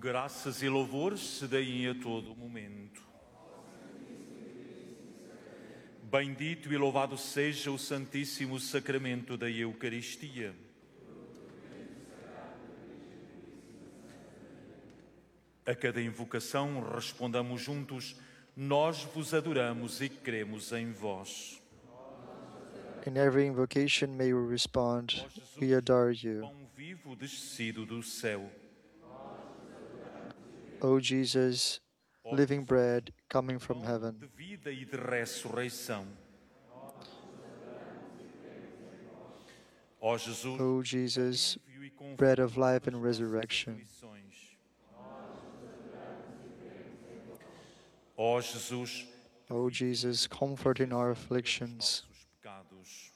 Graças e louvores se deem a todo momento. Bendito e louvado seja o Santíssimo Sacramento da Eucaristia. A cada invocação respondamos juntos: nós vos adoramos e cremos em vós. In every invocation may we respond, we adore you. Pão vivo descido do céu. O Jesus, living bread coming from heaven. De vida e de ressurreição. Ó Jesus, O Jesus, alívio e conforto bread of life das and nossas resurrection. aflições. Ó Jesus, O Jesus, comfort in our afflictions. nossos pecados.